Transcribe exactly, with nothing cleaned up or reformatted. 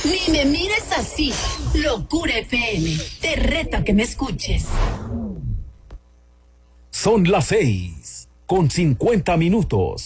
Ni me mires así. Locura F M. Te reto a que me escuches. Son las seis con cincuenta minutos.